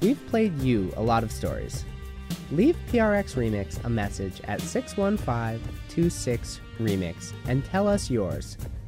We've played you a lot of stories. Leave PRX Remix a message at 615-26-REMIX and tell us yours.